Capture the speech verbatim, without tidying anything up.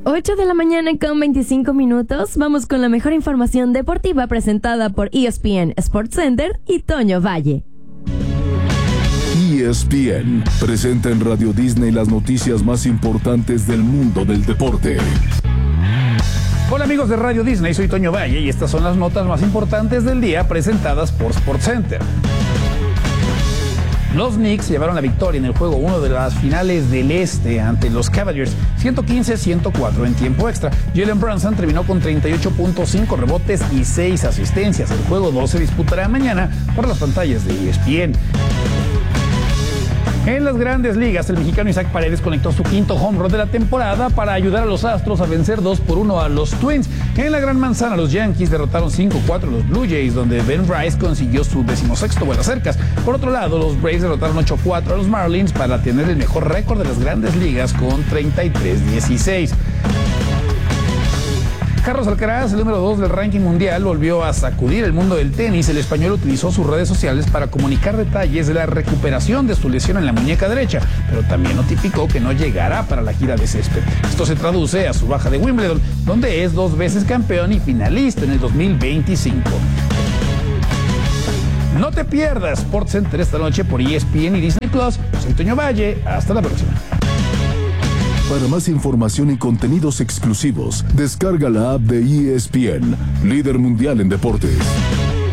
ocho de la mañana con veinticinco minutos. Vamos con la mejor información deportiva presentada por E S P N Sports Center y Toño Valle. E S P N presenta en Radio Disney las noticias más importantes del mundo del deporte. Hola amigos de Radio Disney, soy Toño Valle y estas son las notas más importantes del día presentadas por SportsCenter. Los Knicks llevaron la victoria en el juego uno de las finales del Este ante los Cavaliers, ciento quince a ciento cuatro en tiempo extra. Jalen Brunson terminó con treinta y ocho punto cinco rebotes y seis asistencias. El juego dos se disputará mañana por las pantallas de E S P N. En las Grandes Ligas, el mexicano Isaac Paredes conectó su quinto home run de la temporada para ayudar a los Astros a vencer dos por uno a los Twins. En la Gran Manzana, los Yankees derrotaron cinco cuatro a los Blue Jays, donde Ben Bryce consiguió su decimosexto vuelacercas. Por otro lado, los Braves derrotaron ocho cuatro a los Marlins para tener el mejor récord de las Grandes Ligas con treinta y tres dieciséis. Carlos Alcaraz, el número dos del ranking mundial, volvió a sacudir el mundo del tenis. El español utilizó sus redes sociales para comunicar detalles de la recuperación de su lesión en la muñeca derecha, pero también notificó que no llegará para la gira de césped. Esto se traduce a su baja de Wimbledon, donde es dos veces campeón y finalista en el dos mil veinticinco. No te pierdas SportsCenter esta noche por E S P N y Disney Plus. Soy Toño Valle, hasta la próxima. Para más información y contenidos exclusivos, descarga la app de E S P N, líder mundial en deportes.